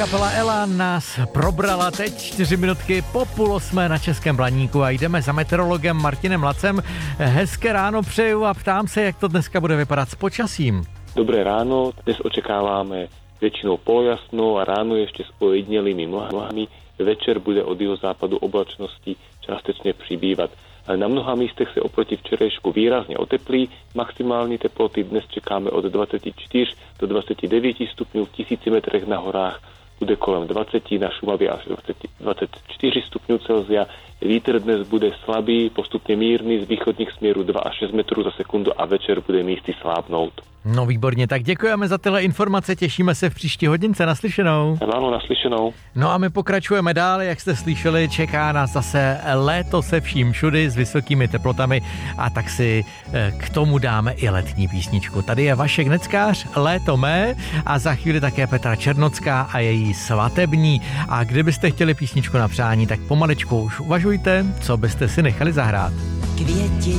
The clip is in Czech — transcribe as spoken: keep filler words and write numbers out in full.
Kapela Elan nás probrala teď čtyři minutky po půl osmé na Českém Blaníku a jdeme za meteorologem Martinem Lacem. Hezké ráno přeju a ptám se, jak to dneska bude vypadat s počasím. Dobré ráno, dnes očekáváme väčšinou polojasno a ráno ešte s ojedinelými mlhami. Večer bude od juhozápadu oblačnosti částečne přibývat. Na mnoha místech se oproti včerejšku výrazne oteplí. Maximální teploty dnes čekáme od dvadsaťštyri do dvadsaťdeväť stupňov, v tisíci metrech na horách bude kolem dvadsať, na Šumavě až dvadsaťštyri stupňov Celzia. Vítr dnes bude slabý, postupne mírny, z východních směrů dva až šesť metrů za sekundu a večer bude místy slábnout. No výborně, tak děkujeme za tyhle informace, těšíme se v příští hodince, naslyšenou. Ano, naslyšenou. No a my pokračujeme dál, jak jste slyšeli, čeká nás zase léto se vším všudy s vysokými teplotami a tak si k tomu dáme i letní písničku. Tady je Vašek Neckář, Léto mé a za chvíli také Petra Černocká a její Svatební. A kdybyste chtěli písničku na přání, tak pomalečku už uvažujte, co byste si nechali zahrát. Květi